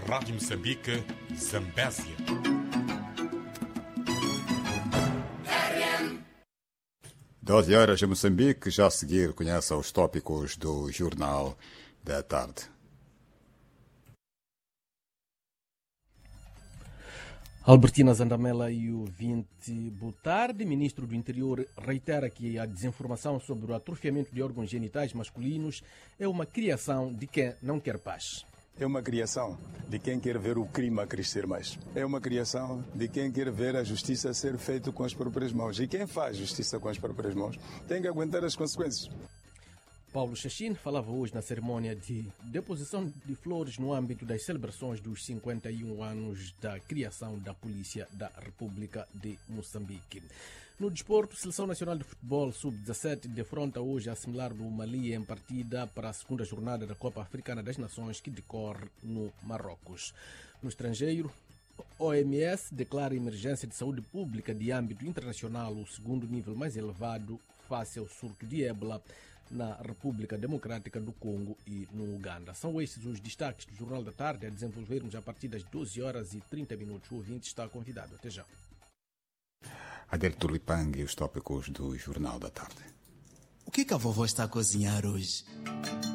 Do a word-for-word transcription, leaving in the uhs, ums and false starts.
Rádio Moçambique, Zambésia. doze horas em Moçambique, já a seguir conheça os tópicos do Jornal da Tarde. Albertina Zandamela e o vinte boa tarde. Ministro do Interior reitera que a desinformação sobre o atrofiamento de órgãos genitais masculinos é uma criação de quem não quer paz. É uma criação de quem quer ver o crime a crescer mais. É uma criação de quem quer ver a justiça ser feita com as próprias mãos. E quem faz justiça com as próprias mãos tem que aguentar as consequências. Paulo Chachine falava hoje na cerimônia de deposição de flores no âmbito das celebrações dos cinquenta e um anos da criação da Polícia da República de Moçambique. No desporto, a Seleção Nacional de Futebol sub dezassete defronta hoje a similar do Mali em partida para a segunda jornada da Copa Africana das Nações que decorre no Marrocos. No estrangeiro, O M S declara emergência de saúde pública de âmbito internacional, o segundo nível mais elevado face ao surto de ébola na República Democrática do Congo e no Uganda. São estes os destaques do Jornal da Tarde a desenvolvermos a partir das doze horas e trinta minutos. O ouvinte está convidado. Até já. Adel Tulipang e os tópicos do Jornal da Tarde. O que, que a vovó está a cozinhar hoje?